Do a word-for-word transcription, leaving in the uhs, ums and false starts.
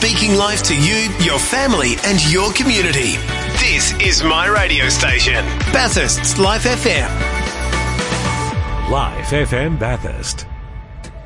speaking life to you, your family and your community. This is my radio station, Bathurst's Life F M. Life F M Bathurst.